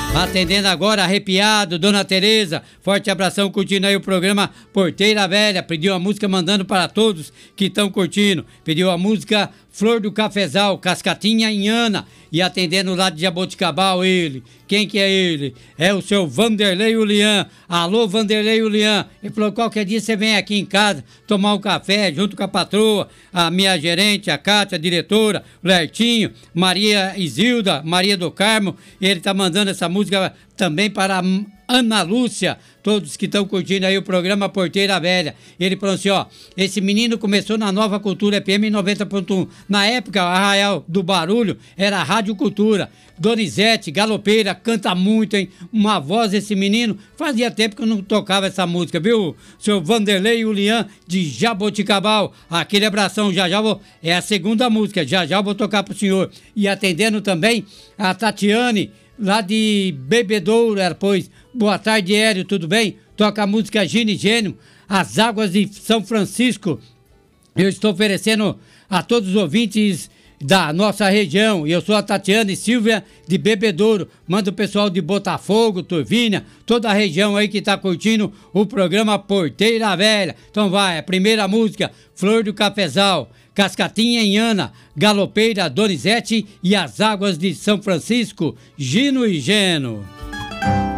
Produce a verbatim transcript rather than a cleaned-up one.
Atendendo agora, arrepiado, Dona Tereza, forte abração, curtindo aí o programa Porteira Velha, pediu a música mandando para todos que estão curtindo, pediu a música Flor do Cafezal, Cascatinha Inhana, e atendendo lá de Jaboticabal ele, quem que é ele? É o seu Vanderlei Ulian, alô Vanderlei Ulian, ele falou, qualquer dia você vem aqui em casa tomar um café junto com a patroa, a minha gerente, a Cátia, a diretora, o Lertinho, Maria Isilda, Maria do Carmo, ele tá mandando essa música também para a Ana Lúcia, todos que estão curtindo aí o programa Porteira Velha. Ele falou assim, ó, esse menino começou na Nova Cultura F M noventa ponto um. Na época, a Arraial do Barulho era a Rádio Cultura. Donizete, galopeira, canta muito, hein? Uma voz esse menino. Fazia tempo que eu não tocava essa música, viu? Seu Vanderlei Ulian, de Jaboticabal. Aquele abração, já já vou... É a segunda música, já já vou tocar pro senhor. E atendendo também a Tatiane, lá de Bebedouro, pois. Boa tarde, Hélio, tudo bem? Toca a música Gine Gênio, As Águas de São Francisco. Eu estou oferecendo a todos os ouvintes da nossa região. Eu sou a Tatiana e Silvia de Bebedouro. Manda o pessoal de Botafogo, Turvínia, toda a região aí que está curtindo o programa Porteira Velha. Então vai, a primeira música, Flor do Cafezal, Cascatinha Inhana, Galopeira, Donizete e As Águas de São Francisco, Gino e Geno.